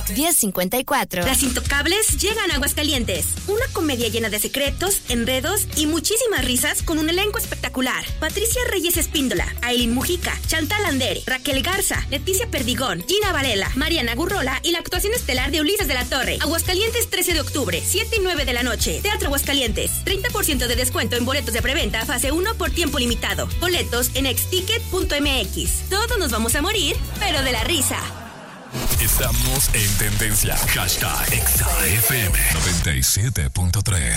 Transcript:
1054. Las Intocables llegan a Aguascalientes. Una comedia llena de secretos, enredos y muchísimas risas con un elenco espectacular. Patricia Reyes Espíndola, Ailín Mujica, Chantal Andere, Raquel Garza, Leticia Perdigón, Gina Varela, Mariana Gurrola y la actuación estelar de Ulises de la Torre. Aguascalientes, 13 de octubre, 7 y 9 de la noche. Teatro Aguascalientes. 30% de descuento en boletos de preventa fase 1 por tiempo limitado. Boletos en xticket.mx. Todos nos vamos a morir, pero de la risa. Estamos en tendencia. #ExaFM 97.3.